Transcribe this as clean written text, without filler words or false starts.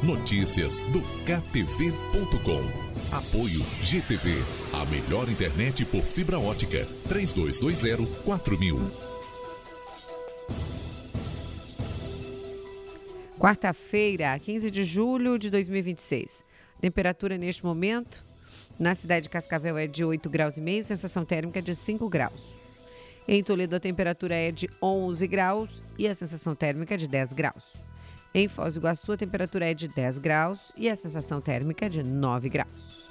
Notícias do KTV.com. Apoio GTV, a melhor internet por fibra ótica. 3220-4000. Quarta-feira, 15 de julho de 2026. Temperatura neste momento na cidade de Cascavel é de 8 graus e meio, sensação térmica de 5 graus. Em Toledo a temperatura é de 11 graus e a sensação térmica é de 10 graus. Em Foz do Iguaçu a temperatura é de 10 graus e a sensação térmica é de 9 graus.